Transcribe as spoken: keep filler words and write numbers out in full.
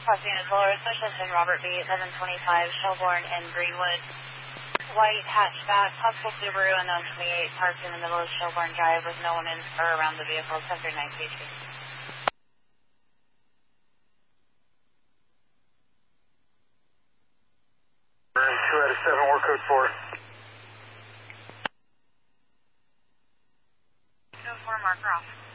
Crossing is Lower Specialist in Robert B. seven twenty-five Shelbourne and Greenwood. White hatchback, possible Subaru, unknown twenty-eight, parked in the middle of Shelbourne Drive with no one in or around the vehicle. Center nine P T. two out of seven, work code four. Code four, marker off.